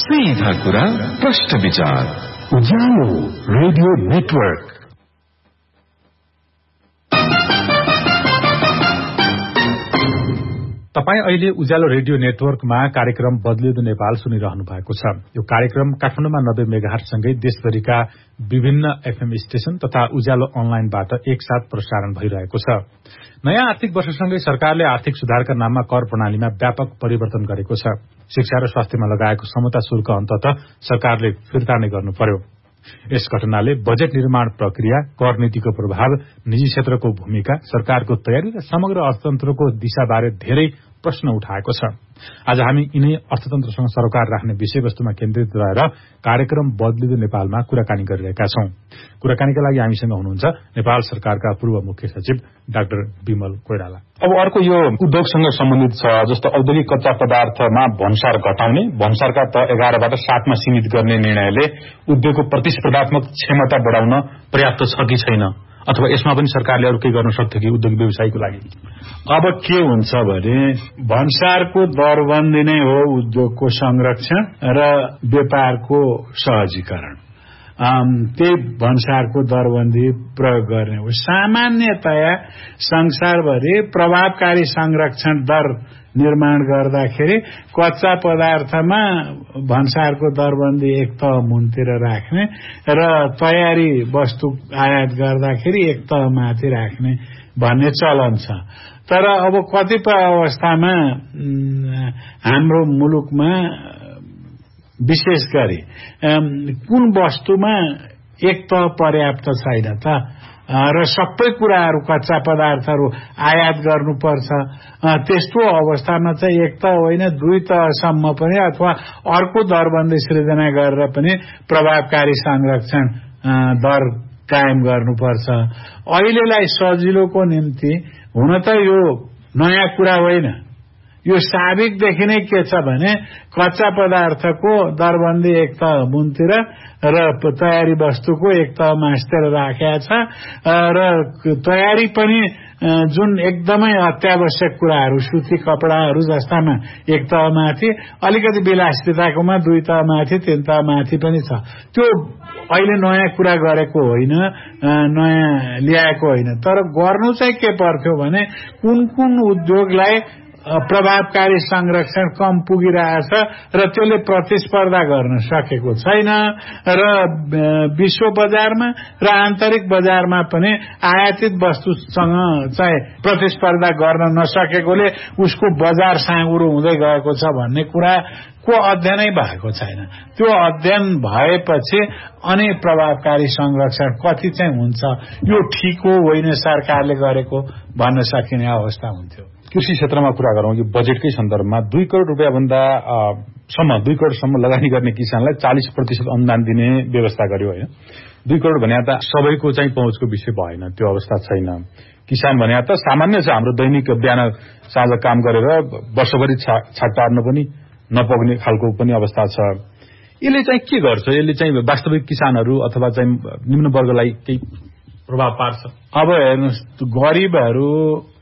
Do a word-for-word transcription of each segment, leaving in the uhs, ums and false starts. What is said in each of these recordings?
सीधा कुरा प्रश्न विचार। उज्यालो रेडियो नेटवर्क। तपाई अहिले उज्यालो रेडियो नेटवर्कमा कार्यक्रम बदलिँदो नेपाल सुनिरहनु भएको छ। यो कार्यक्रम काठमाडौँमा नब्बे मेगाहर्जसँगै देशभरिका विभिन्न एफएम स्टेशन तथा उज्यालो अनलाइनबाट एकसाथ प्रसारण भइरहेको छ। नयाँ आर्थिक वर्षसँगै सरकारले आर्थिक सुधारका नाममा कर प्रणालीमा व्यापक परिवर्तन गरेको छ। शिक्षा र स्वास्थ्यमा लगाएको समता शुल्क अन्ततः सरकारले फिर्ता नै गर्नु पर्यो। यस घटनाले बजेट निर्माण प्रक्रिया, कर नीतिको प्रभाव, निजी क्षेत्रको भूमिका, सरकारको तयारी र समग्र अर्थतन्त्रको दिशाबारे धेरै प्रश्न उठाएको छ। आज हामी यिनै अर्थतन्त्रसँग सरोकार राख्ने विषयवस्तुमा केन्द्रित रहेर कार्यक्रम बदलिँदो नेपालमा कुराकानी गरिरहेका छौं। कुराकानीका लागि हामीसँग हुनुहुन्छ नेपाल सरकारका पूर्व मुख्य सचिव डाक्टर विमल कोइराला। अब अर्को यो उद्योगसँग सम्बन्धित छ, जस्तो औद्योगिक कच्चा पदार्थमा भन्सार घटाउने, भन्सारका त एघारबाट सातमा सीमित गर्ने निर्णयले उद्योगको प्रतिस्पर्धात्मक क्षमता बढाउन पर्याप्त छ कि छैन, अथवा यसमा पनि सरकारले अरू केही गर्न सक्थ्यो कि उद्योग व्यवसायको लागि? अब के हुन्छ भने भन्सारको दरबन्दी नै हो उद्योगको संरक्षण र व्यापारको सहजीकरण। त्यही भन्सारको दरबन्दी प्रयोग गर्ने हो। सामान्यतया संसारभरि प्रभावकारी संरक्षण दर निर्माण गर्दाखेरि कच्चा पदार्थमा भन्सारको दरबन्दी एक तह मुनतिर राख्ने र तयारी वस्तु आयात गर्दाखेरि एक तह माथि राख्ने भन्ने चलन छ। तर अब कतिपय अवस्थामा हाम्रो मुलुकमा विशेष गरी कुन वस्तुमा एक तह पर्याप्त छैन त र सबै कुराहरू कच्चा पदार्थहरू आयात गर्नुपर्छ। त्यस्तो अवस्थामा चाहिँ एक तह होइन दुई तहसम्म पनि अथवा अर्को दरबन्दी सृजना गरेर पनि प्रभावकारी संरक्षण दर कायम गर्नुपर्छ। अहिलेलाई सजिलोको निम्ति हुन त यो नयाँ कुरा होइन, यो साबिकदेखि नै के छ भने कच्चा पदार्थको दरबन्दी एक तह मुनतिर र तयारी वस्तुको एक तह मास्तिर राखेको छ र तयारी पनि जुन एकदमै अत्यावश्यक कुराहरू सुती कपडाहरू जस्तामा एक तह माथि, अलिकति विलासिताकोमा दुई तह माथि तीन तह माथि पनि छ। त्यो अहिले नयाँ कुरा गरेको होइन, नयाँ ल्याएको होइन। तर गर्नु चाहिँ के पर्थ्यो भने कुन कुन उद्योगलाई प्रभावकारी संरक्षण कम पुगिरहेछ र त्यसले प्रतिस्पर्धा गर्न सकेको छैन र विश्व बजारमा र आन्तरिक बजारमा पनि आयातित वस्तुसँग चाहिँ प्रतिस्पर्धा गर्न नसकेकोले उसको बजार साँगुरो हुँदै गएको छ भन्ने कुरा को अध्ययनै भएको छैन। त्यो अध्ययन भएपछि अनि प्रभावकारी संरक्षण कति चाहिँ हुन्छ, यो ठिक हो होइन सरकारले गरेको भन्न सकिने अवस्था हुन्थ्यो। कृषि क्षेत्रमा कुरा गरौँ कि बजेटकै सन्दर्भमा दुई करोड़ रुपियाँ भन्दा सम्म दुई करोड़सम्म लगानी गर्ने किसानलाई चालीस प्रतिशत अनुदान दिने व्यवस्था गर्यो होइन। दुई करोड़ भने त सबैको चाहिँ पहुँचको विषय भएन, त्यो अवस्था छैन। किसान भने त सामान्य छ, हाम्रो दैनिक बिहान साँझ काम गरेर वर्षभरि छाट टार्न पनि नपुग्ने खालको पनि अवस्था छ। यसले चाहिँ के गर्छ? यसले चाहिँ वास्तविक किसानहरू अथवा चाहिँ निम्न वर्गलाई केही प्रभाव पार्छ? अब हेर्नुहोस्, गरिबहरू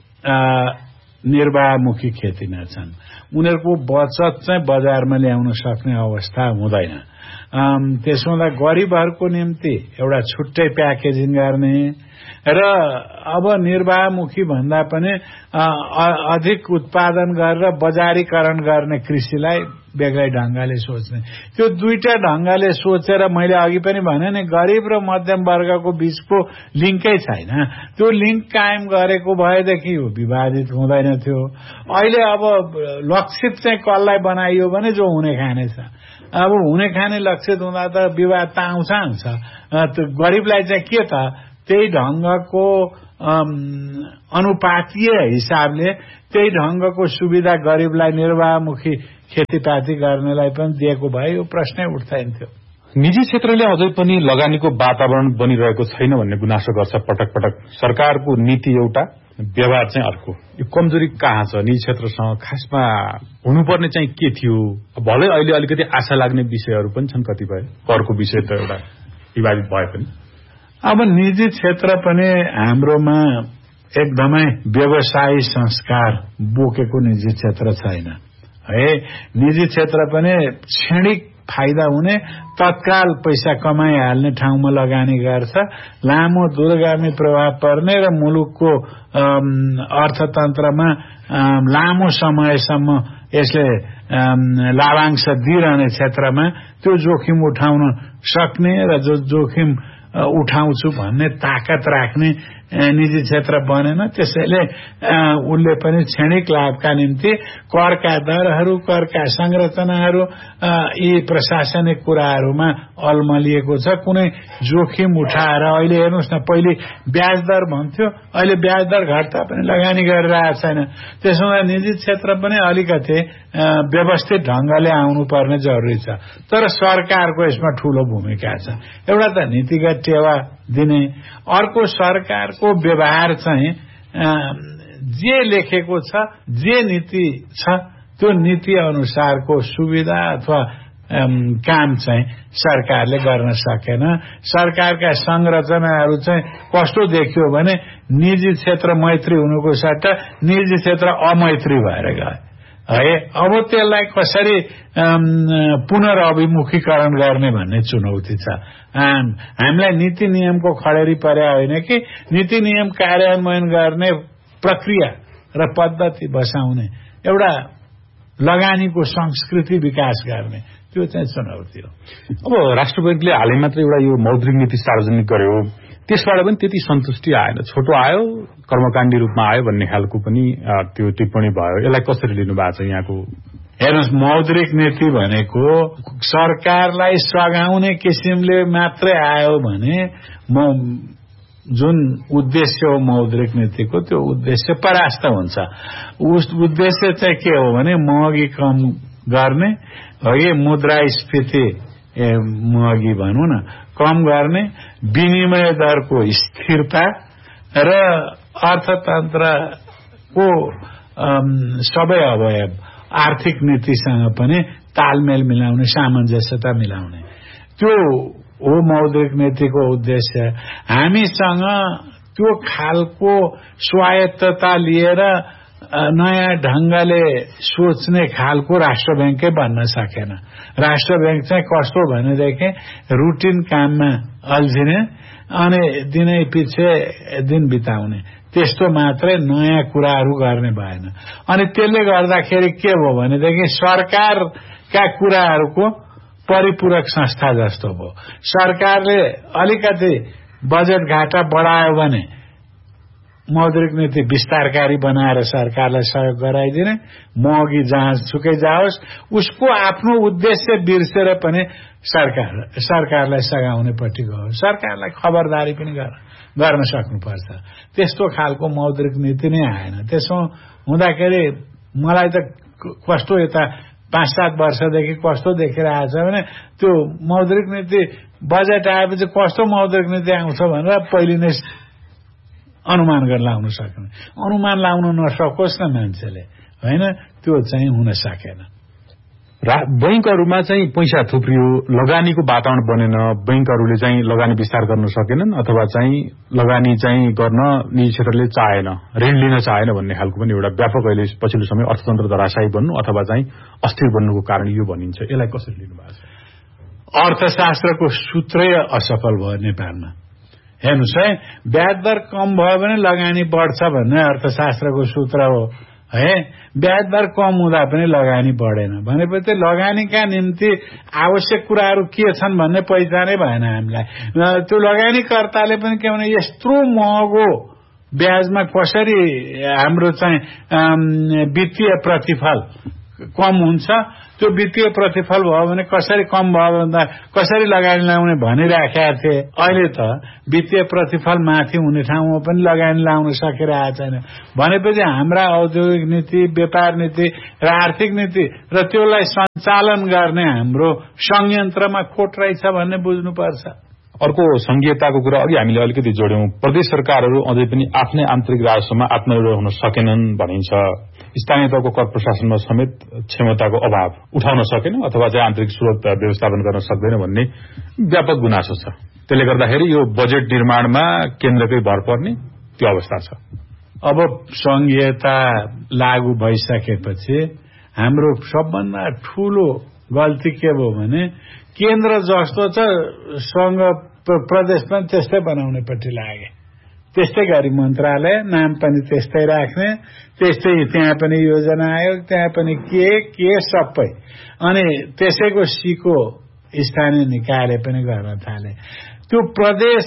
निर्वाहमुखी खेतीमा छन्, उनीहरूको बचत चाहिँ बजारमा ल्याउन सक्ने अवस्था हुँदैन। त्यसो हुँदा गरिबहरूको निम्ति एउटा छुट्टै प्याकेजिङ गर्ने र अब निर्वाहमुखी भन्दा पनि अधिक उत्पादन गरेर बजारीकरण गर्ने कृषिलाई बेग्लै ढंगले सोच्ने, त्यो दुईटा ढंगले सोचेर मैले अघि पनि भने नि गरिब र मध्यम वर्गको बीचको लिङ्कै छैन। त्यो लिङ्क कायम गरेको भएदेखि यो विवादित हुँदैन थियो। अहिले अब लक्षित चाहिँ कसलाई बनाइयो भने जो हुने खाने छ। अब हुने खाने लक्षित हुँदा त विवाद त आउँछ आउँछ। त्यो गरिबलाई चाहिँ के त त्यही ढंगको अनुपातीय हिसाबले त्यही ढंगको सुविधा गरिबलाई निर्वाहमुखी खेतीपाती गर्नेलाई पनि दिएको भए यो प्रश्नै उठ्दैन थियो। निजी क्षेत्रले अझै पनि लगानीको वातावरण बनिरहेको छैन भन्ने गुनासो गर्छ पटक पटक। सरकारको नीति एउटा, व्यवहार चाहिँ अर्को। यो कमजोरी कहाँ छ निजी क्षेत्रसँग? खासमा हुनुपर्ने चाहिँ के थियो? भलै अहिले अलिकति आशा लाग्ने विषयहरू पनि छन् कतिपय, करको विषय त एउटा विवादित भए पनि। अब निजी क्षेत्र पनि हाम्रोमा एकदमै व्यवसायी संस्कार बोकेको निजी क्षेत्र छैन है। निजी क्षेत्र पनि क्षणिक फाइदा हुने तत्काल पैसा कमाइहाल्ने ठाउँमा लगानी गर्छ। लामो दूरगामी प्रभाव पर्ने र मुलुकको अर्थतन्त्रमा लामो समयसम्म यसले लाभांश दिइरहने क्षेत्रमा त्यो जोखिम उठाउन सक्ने र जो जोखिम उठाउँछु भन्ने ताकत राख्ने निजी क्षेत्र बनेन। त्यसैले उनले पनि क्षणिक लाभका निम्ति करका दरहरू, करका संरचनाहरू, यी प्रशासनिक कुराहरूमा अल्मलिएको छ। कुनै जोखिम उठाएर अहिले हेर्नुहोस् न, पहिले ब्याज दर भन्थ्यो, अहिले ब्याज दर घट्दा पनि लगानी गरिरहेको छैन। त्यसमा निजी क्षेत्र पनि अलिकति व्यवस्थित ढंगले आउनुपर्ने जरुरी छ। तर सरकारको यसमा ठूलो भूमिका छ। एउटा त नीतिगत टेवा दिने, अर्को सरकारको व्यवहार चाहिँ जे लेखेको छ, जे नीति छ, त्यो नीति अनुसारको सुविधा अथवा काम चाहिँ सरकारले गर्न सकेन। सरकारका संरचनाहरू चाहिँ कस्तो देखियो भने निजी क्षेत्र मैत्री हुनुको सट्टा निजी क्षेत्र अमैत्री भएर गयो है। अब त्यसलाई कसरी पुनर्अभिमुखीकरण गर्ने भन्ने चुनौती छ। हामीलाई नीति नियमको खडेरी पर्या होइन कि नीति नियम कार्यान्वयन गर्ने प्रक्रिया र पद्धति बसाउने, एउटा लगानीको संस्कृति विकास गर्ने, त्यो चाहिँ चुनौती हो। अब राष्ट्र बैंकले हालै मात्र एउटा यो मौद्रिक नीति सार्वजनिक गर्यो, त्यसबाट पनि त्यति सन्तुष्टि आएन। छोटो आयो, कर्मकाण्डी रूपमा आयो भन्ने खालको पनि त्यो टिप्पणी भयो। यसलाई कसरी लिनु भएको छ यहाँको? हेर्नुहोस्, मौद्रिक नीति भनेको सरकारलाई सघाउने किसिमले मात्रै आयो भने म जुन उद्देश्य हो मौद्रिक नीतिको, त्यो उद्देश्य परास्त हुन्छ। उस उद्देश्य चाहिँ के हो भने महँगी कम गर्ने, है, मुद्रास्फीति महँगी भनौँ न कम गर्ने, विनिमय दरको स्थिरता र अर्थतन्त्रको सबै अवयव आर्थिक नीतिसँग पनि तालमेल मिलाउने, सामञ्जस्यता मिलाउने, त्यो हो मौद्रिक नीतिको उद्देश्य। हामीसँग त्यो खालको स्वायत्तता लिएर नयाँ ढंगले सोच्ने खालको राष्ट्र बैंकै बन्न सकेन। राष्ट्र बैंक चाहिँ कस्तो भनेदेखि रुटिन काममा अल्झिने अनि दिनै पछि दिन बिताउने, त्यस्तो मात्रै, नयाँ कुराहरू गर्ने भएन। अनि त्यसले गर्दाखेरि के भयो भनेदेखि सरकारका कुराहरूको परिपूरक संस्था जस्तो भयो। सरकारले अलिकति बजेट घाटा बढायो भने मौद्रिक नीति विस्तारकारी बनाएर सरकारलाई सहयोग गराइदिने, महँगी जहाँ सुकै जाओस्, उसको आफ्नो उद्देश्य बिर्सेर पनि सरकार सरकारलाई सघाउनेपट्टि गयो। सरकारलाई खबरदारी पनि गर्न सक्नुपर्छ। त्यस्तो खालको मौद्रिक नीति नै आएन। त्यसो हुँदाखेरि मलाई त कस्तो यता पाँच सात वर्षदेखि कस्तो देखिरहेछ भने त्यो मौद्रिक नीति बजेट आएपछि कस्तो मौद्रिक नीति आउँछ भनेर पहिले नै अनुमान गर्न लाउन सक्ने, अनुमान लाउन नसकोस् न मान्छेले, होइन, त्यो चाहिँ हुन सकेन। बैंकहरूमा चाहिँ पैसा थुप्रियो, लगानीको वातावरण बनेन, बैंकहरूले चाहिँ लगानी विस्तार गर्न सकेनन् अथवा चाहिँ लगानी चाहिँ गर्न निजी क्षेत्रले चाहेन, ऋण लिन चाहेन भन्ने खालको पनि एउटा व्यापक अहिले पछिल्लो समय अर्थतन्त्र धराशायी बन्नु अथवा चाहिँ अस्थिर बन्नुको कारण यो भनिन्छ। यसलाई कसरी लिनु भएको छ? अर्थशास्त्रको सूत्रै असफल भयो नेपालमा। हेर्नुहोस् है, ब्याज दर कम भयो भने लगानी बढ्छ भन्ने अर्थशास्त्रको सूत्र हो है। ब्याज दर कम हुँदा पनि लगानी बढेन भनेपछि लगानीका निम्ति आवश्यक कुराहरू के छन् भन्ने पहिचानै भएन हामीलाई। त्यो लगानीकर्ताले पनि के भने यत्रो महँगो ब्याजमा कसरी हाम्रो चाहिँ वित्तीय प्रतिफल कम हुन्छ, त्यो वित्तीय प्रतिफल भयो भने कसरी कम भयो भन्दा कसरी लगानी लाउने भनिराखेका थिए। अहिले त वित्तीय प्रतिफल माथि हुने ठाउँमा पनि लगानी लाउन सकिरहेको छैन भनेपछि हाम्रा औद्योगिक नीति, व्यापार नीति र आर्थिक नीति र त्यसलाई सञ्चालन गर्ने हाम्रो संयन्त्रमा खोट रहेछ भन्ने बुझ्नुपर्छ। अर्को संघीयताको कुरा अघि हामीले अलिकति जोड्यौं। प्रदेश सरकारहरू अझै पनि आफ्नै आन्तरिक राजस्वमा आत्मनिर्भर हुन सकेनन् भनिन्छ। स्थानीय तहको कर प्रशासनमा समेत क्षमताको अभाव उठाउन सकेन अथवा चाहिँ आन्तरिक स्रोत व्यवस्थापन गर्न सक्दैन भन्ने व्यापक गुनासो छ। त्यसले गर्दाखेरि यो बजेट निर्माणमा केन्द्रकै भर पर्ने त्यो अवस्था छ। अब संघीयता लागू भइसकेपछि हाम्रो सबभन्दा ठूलो गल्ती के भयो भने केन्द्र जस्तो छ संघ प्रदेश पनि त्यस्तै बनाउनेपट्टि लागे। त्यस्तै गरी मन्त्रालय नाम पनि त्यस्तै राख्ने, त्यस्तै त्यहाँ पनि योजना आयोग, त्यहाँ पनि के के सबै, अनि त्यसैको सिको स्थानीय निकायले पनि गर्न थाले। त्यो प्रदेश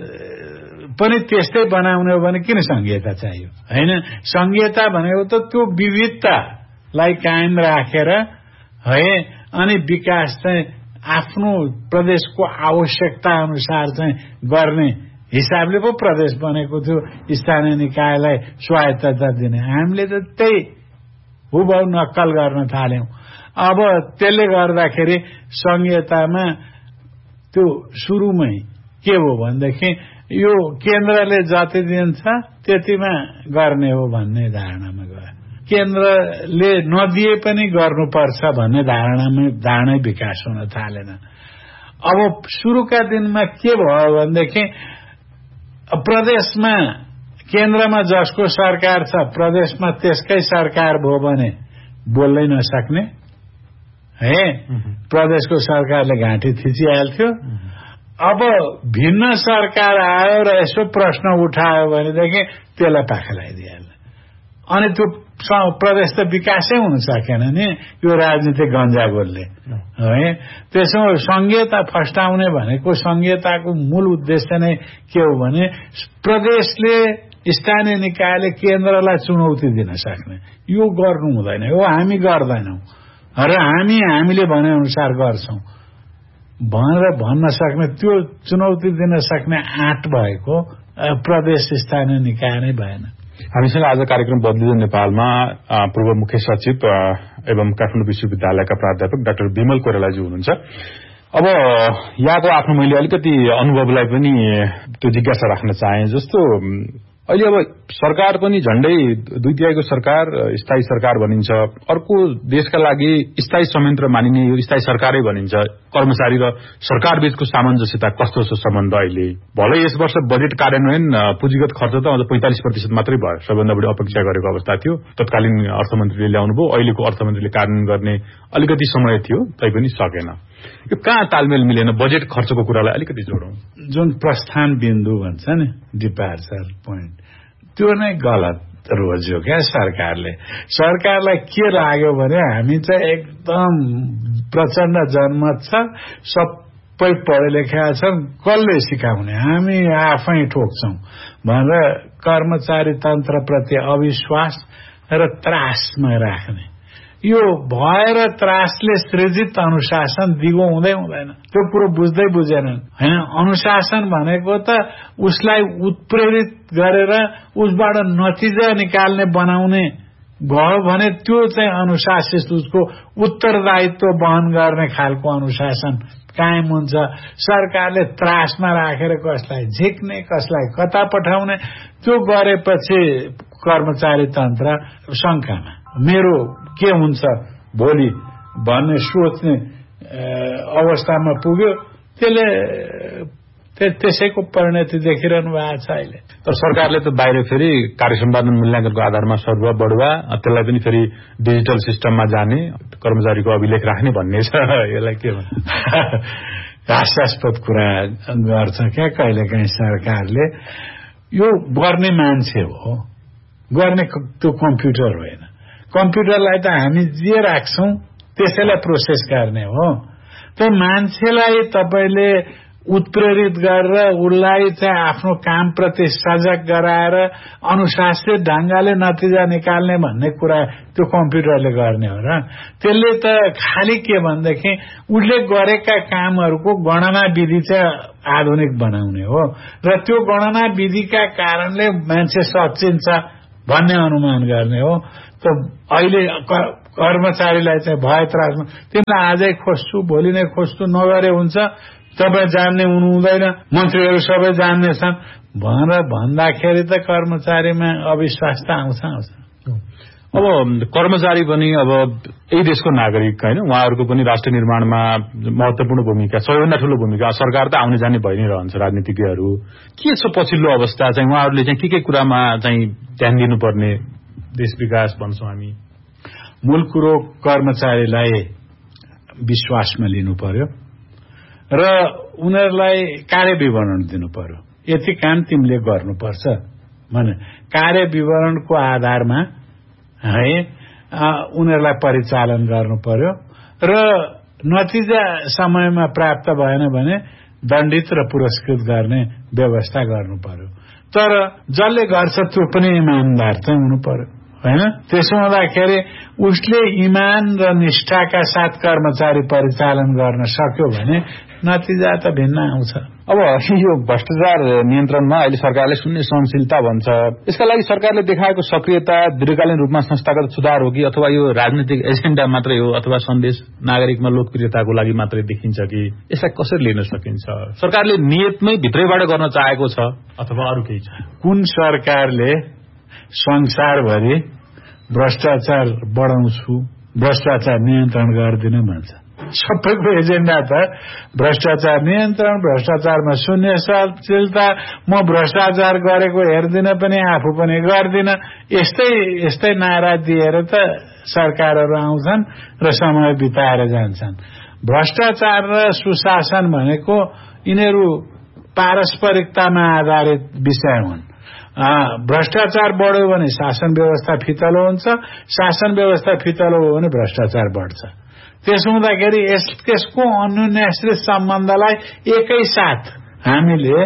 पनि त्यस्तै बनाउने हो भने किन संघीयता चाहियो? हैन, संघीयता भनेको त त्यो विविधतालाई कायम राखेर है अनि विकास चाहिँ आफ्नो प्रदेशको आवश्यकता अनुसार चाहिँ गर्ने हिसाबले पो प्रदेश बनेको थियो, स्थानीय निकायलाई स्वायत्तता दिने। हामीले त त्यही हुबहु नक्कल गर्न थाल्यौं। अब त्यसले गर्दाखेरि संघीयतामा त्यो सुरुमै के हो भनेदेखि यो केन्द्रले जति दिन्छ त्यतिमा गर्ने हो भन्ने धारणामा गयो। केन्द्रले नदिए पनि गर्नुपर्छ भन्ने धारणामा धारणै विकास हुन थालेन। अब सुरुका दिनमा के भयो भनेदेखि प्रदेशमा केन्द्रमा जसको सरकार छ प्रदेशमा त्यसकै सरकार भयो भने बोल्नै नसक्ने है, प्रदेशको सरकारले घाँटी थिचिहाल्थ्यो। अब भिन्न सरकार आयो र यसो प्रश्न उठायो भनेदेखि त्यसलाई पाखा लगाइदिइहाल्ने, अनि त्यो प्रदेश त विकासै हुन सकेन नि यो राजनीतिक गन्जागोलले है। त्यसो संघीयता फस्टाउने भनेको संघीयताको मूल उद्देश्य नै के हो भने प्रदेशले स्थानीय निकायले केन्द्रलाई चुनौती दिन सक्ने, यो गर्नु हुँदैन, यो हामी गर्दैनौं र हामी हामीले भने अनुसार गर्छौं भनेर भन्न सक्ने, त्यो चुनौती दिन सक्ने आँट भएको प्रदेश स्थानीय निकाय नै भएन। हामीसँग आज कार्यक्रम बदलिँदो नेपालमा पूर्व मुख्य सचिव एवं काठमाडौँ विश्वविद्यालयका प्राध्यापक डाक्टर विमल कोइरालाजी हुनुहुन्छ। अब यहाँको आफ्नो मैले अलिकति अनुभवलाई पनि त्यो जिज्ञासा राख्न चाहे। जस्तो अहिले अब सरकार पनि झण्डै दुई तिहाईको सरकार स्थायी सरकार भनिन्छ, अर्को देशका लागि स्थायी संयन्त्र मानिने यो स्थायी सरकारै भनिन्छ। कर्मचारी र सरकार बीचको सामञ्जस्यता कस्तो छ सम्बन्ध अहिले? भलै यस वर्ष बजेट कार्यान्वयन पुँजीगत खर्च त अझ पैंतालिस प्रतिशत मात्रै भयो, सबैभन्दा बढी अपेक्षा गरेको अवस्था थियो। तत्कालीन अर्थमन्त्रीले ल्याउनुभयो, अहिलेको अर्थमन्त्रीले कार्यान्वयन गर्ने अलिकति समय थियो तैपनि सकेन। यो कहाँ तालमेल मिलेन? बजेट खर्चको कुरालाई अलिकति जोडौं। जुन प्रस्थान बिन्दु भन्छ नि, डिपार्चर पोइन्ट, त्यो नै गलत रोज्यो क्या सरकारले। सरकारलाई के लाग्यो भने हामी चाहिँ एकदम प्रचण्ड जनमत छ, सबै पढे लेखेका छन्, कसले सिकाउने, हामी आफै ठोक्छौं भनेर कर्मचारी तन्त्रप्रति अविश्वास र त्रासमा राख्ने। यो भएर त्रासले सृजित अनुशासन दिगो हुँदै हुँदैन, त्यो कुरो बुझ्दै बुझेनन् हैन। अनुशासन भनेको त उसलाई उत्प्रेरित गरेर उसबाट नतिजा निकाल्ने बनाउने भयो भने त्यो चाहिँ अनुशासित, उसको उत्तरदायित्व वहन गर्ने खालको अनुशासन कायम हुन्छ। सरकारले त्रासमा राखेर कसलाई झिक्ने, कसलाई कता पठाउने, त्यो गरेपछि कर्मचारी तन्त्र शंकामा, मेरो के हुन्छ भोलि भन्ने सोच्ने अवस्थामा पुग्यो। त्यसले त्यसैको परिणति देखिरहनु भएको छ अहिले। तर सरकारले त बाहिर फेरि कार्य सम्पादन मूल्याङ्कनको आधारमा सरुवा बढुवा, त्यसलाई पनि फेरि डिजिटल सिस्टममा जाने, कर्मचारीको अभिलेख राख्ने भन्ने छ। यसलाई के भन्छ? हास्यास्पद कुरा गर्छ क्या कहिलेकाहीँ सरकारले। यो गर्ने मान्छे हो, गर्ने त्यो कम्प्युटर होइन। कम्प्युटरलाई त हामी जे राख्छौं त्यसैलाई प्रोसेस गर्ने हो। त्यो मान्छेलाई तपाईले उत्प्रेरित गरेर उसलाई चाहिँ आफ्नो कामप्रति सजग गराएर अनुशासित ढंगले नतिजा निकाल्ने भन्ने कुरा त्यो कम्प्युटरले गर्ने हो र। त्यसले त खाली के भन्देखि उसले गरेका कामहरूको गणना विधि चाहिँ आधुनिक बनाउने हो र त्यो गणना विधिका कारणले मान्छे सचिन्छ भन्ने अनुमान गर्ने हो। त अहिले कर्मचारीलाई चाहिँ भय त्रासमा तिमीलाई आजै खोज्छु भोलि नै खोज्छु नगरे हुन्छ, तपाईँ जान्ने हुनु हुँदैन, मन्त्रीहरू सबै जान्ने छन् भनेर भन्दाखेरि त कर्मचारीमा अविश्वास त आउँछ आउँछ। अब कर्मचारी पनि अब यही देशको नागरिक हैन, उहाँहरूको पनि राष्ट्र निर्माणमा महत्वपूर्ण भूमिका, सबैभन्दा ठूलो भूमिका। सरकार त आउने जाने भइ नै रहन्छ, राजनीतिज्ञहरू के छ पछिल्लो अवस्था चाहिँ उहाँहरूले चाहिँ के के कुरामा चाहिँ ध्यान दिनुपर्ने? देश विकास भन्छौं हामी, मूल कुरो कर्मचारीलाई विश्वासमा लिनु पर्यो र उनीहरूलाई कार्य विवरण दिनु पर्यो। यति काम तिमीले गर्नुपर्छ भने कार्य विवरणको आधारमा है उनीहरूलाई परिचालन गर्नु पर्यो र नतिजा समयमा प्राप्त भएन भने दण्डित र पुरस्कृत गर्ने व्यवस्था गर्नु पर्यो। तर जसले गर्छ त्यो पनि इमानदार चाहिँ हुनु पर्यो हैन। त्यसो हुँदाखेरि उसले इमान र निष्ठाका साथ कर्मचारी परिचालन गर्न सक्यो भने नतिजा त भिन्न आउँछ। अब यो भ्रष्टाचार नियन्त्रणमा अहिले सरकारले शून्य सहनशीलता भन्छ। यसका लागि सरकारले देखाएको सक्रियता दीर्घकालीन रूपमा संस्थागत सुधार हो कि अथवा यो राजनीतिक एजेन्डा मात्रै हो अथवा सन्देश नागरिकमा लोकप्रियताको लागि मात्रै देखिन्छ कि यसलाई कसरी लिन सकिन्छ? सरकारले नियतमै भित्रैबाट गर्न चाहेको छ अथवा अरू केही छ? कुन सरकारले संसारभरि भ्रष्टाचार बढाउँछु भ्रष्टाचार नियन्त्रण गर्दिन भन्छ? सबैको एजेन्डा त भ्रष्टाचार नियन्त्रण, भ्रष्टाचारमा शून्य सहनशीलता, म भ्रष्टाचार गरेको हेर्दिन पनि आफू पनि गर्दिन, यस्तै यस्तै नारा दिएर त सरकारहरू आउँछन् र समय बिताएर जान्छन्। भ्रष्टाचार र सुशासन भनेको यिनीहरू पारस्परिकतामा आधारित विषय हुन्। भ्रष्टाचार बढ्यो भने शासन व्यवस्था फितलो हुन्छ, शासन व्यवस्था फितलो हो भने भ्रष्टाचार बढ्छ। त्यसो हुँदाखेरि यसको अन्योन्याश्रित सम्बन्धलाई एकैसाथ हामीले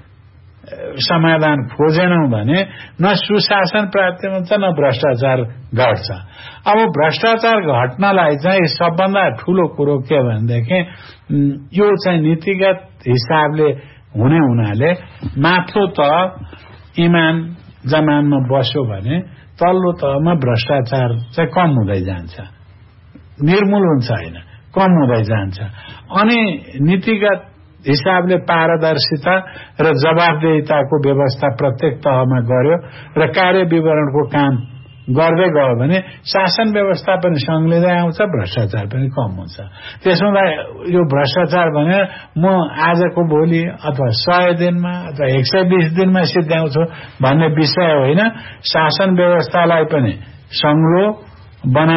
समाधान खोजेनौं भने न सुशासन प्राप्त हुन्छ न भ्रष्टाचार घट्छ। अब भ्रष्टाचार घट्नलाई चाहिँ सबभन्दा ठूलो कुरो के भनेदेखि यो चाहिँ नीतिगत हिसाबले हुने हुनाले माथिल्लो तह इमान जमानमा बस्यो भने तल्लो तहमा भ्रष्टाचार चाहिँ कम हुँदै जान्छ, निर्मूल हुन्छ हैन, कम हुँदै जान्छ। अनि नीतिगत हिसाबले पारदर्शिता र जवाफदेहिताको व्यवस्था प्रत्येक तहमा गर्यो र कार्य विवरणको काम गर्दै गयो भने शासन व्यवस्था पनि संलिँदै आउँछ, भ्रष्टाचार पनि कम हुन्छ। त्यसमा यो भ्रष्टाचार भने म आजको भोलि अथवा सय दिनमा अथवा एक सय बीस दिनमा सिद्ध्याउँछु भन्ने विषय होइन। शासन व्यवस्थालाई पनि संलो बना